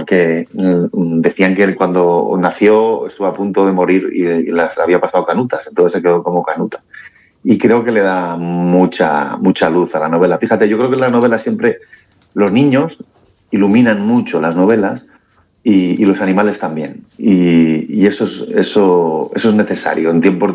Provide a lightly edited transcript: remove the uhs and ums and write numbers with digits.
porque decían que él cuando nació estuvo a punto de morir y las había pasado canutas, entonces se quedó como canuta. Y creo que le da mucha luz a la novela. Fíjate, yo creo que en la novela siempre los niños iluminan mucho las novelas y los animales también. Y eso es necesario en tiempos